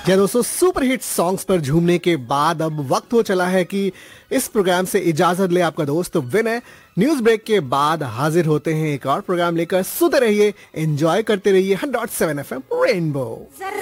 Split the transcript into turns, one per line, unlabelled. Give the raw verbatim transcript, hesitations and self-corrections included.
या दोस्तों super hit songs पर झूमने के बाद अब वक्त हो चला है कि इस प्रोग्राम से इजाजत ले आपका दोस्त विनय। न्यूज ब्रेक के बाद हाजिर होते हैं एक और प्रोग्राम लेकर। सुनते रहिए, एंजॉय करते रहिए hundred point seven F M rainbow.